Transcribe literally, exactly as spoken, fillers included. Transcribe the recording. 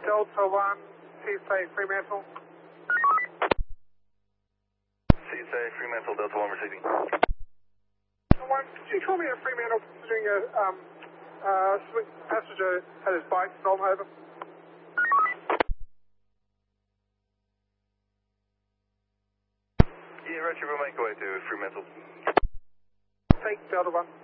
Delta one, C S A Fremantle. C S A Fremantle, Delta one receiving. One, could you call me at Fremantle considering a um, uh, swing passenger had his bike stolen over? Yeah, Roger, we'll make our way to Fremantle. Take Delta one.